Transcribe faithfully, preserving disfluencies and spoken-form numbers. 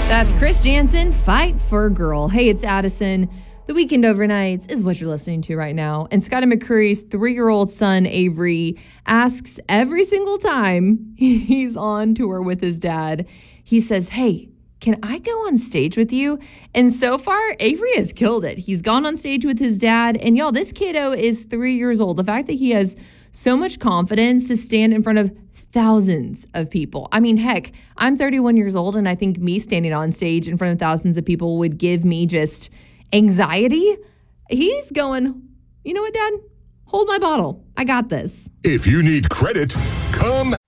That's Chris Jansen, Fight for a Girl. Hey, it's Addison. The Weekend Overnights is what you're listening to right now. And Scotty McCreery's three-year-old son, Avery, asks every single time he's on tour with his dad, he says, hey, can I go on stage with you? And so far, Avery has killed it. He's gone on stage with his dad. And y'all, this kiddo is three years old. The fact that he has so much confidence to stand in front of thousands of people. I mean, heck, I'm thirty-one years old, and I think me standing on stage in front of thousands of people would give me just anxiety. He's going, you know what, Dad? Hold my bottle. I got this. If you need credit, come